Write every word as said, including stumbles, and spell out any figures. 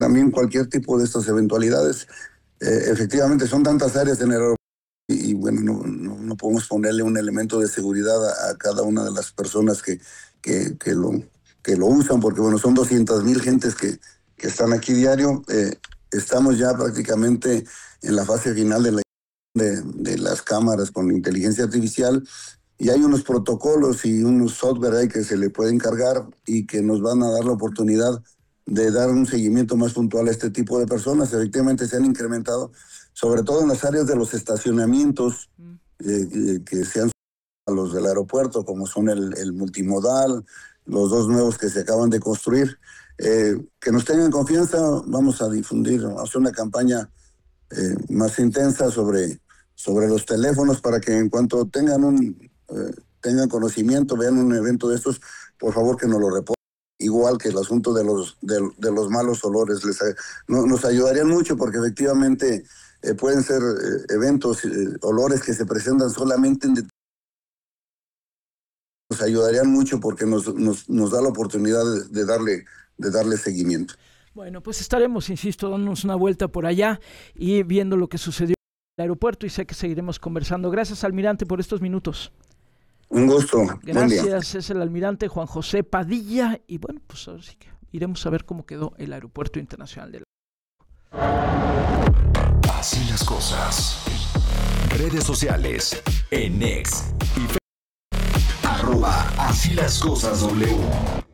también cualquier tipo de estas eventualidades. Eh, efectivamente, son tantas áreas en el aeropuerto y, y bueno, no, no, no podemos ponerle un elemento de seguridad a, a cada una de las personas que, que, que, lo, que lo usan, porque bueno, son doscientas mil gentes que, que están aquí diario. Eh, estamos ya prácticamente en la fase final de, la, de, de las cámaras con inteligencia artificial, y hay unos protocolos y unos software ahí que se le pueden cargar y que nos van a dar la oportunidad de dar un seguimiento más puntual a este tipo de personas. Efectivamente se han incrementado, sobre todo en las áreas de los estacionamientos, eh, que, que sean a los del aeropuerto, como son el, el multimodal, los dos nuevos que se acaban de construir. Eh, que nos tengan confianza, vamos a difundir, a hacer una campaña eh, más intensa sobre, sobre los teléfonos para que en cuanto tengan un eh, tengan conocimiento, vean un evento de estos, por favor que nos lo reporten. Igual que el asunto de los, de, de los malos olores, les, no, nos ayudarían mucho porque efectivamente eh, pueden ser eh, eventos, eh, olores que se presentan solamente en det- nos ayudarían mucho porque nos, nos, nos da la oportunidad de, de, darle, de darle seguimiento. Bueno, pues estaremos, insisto, dándonos una vuelta por allá y viendo lo que sucedió en el aeropuerto, y sé que seguiremos conversando. Gracias, almirante, por estos minutos. Un gusto. Gracias, buen día. Es el almirante Juan José Padilla, y bueno, pues ahora sí que iremos a ver cómo quedó el Aeropuerto Internacional de la... Así las cosas. Redes sociales en X y Facebook. Arroba Así las cosas W.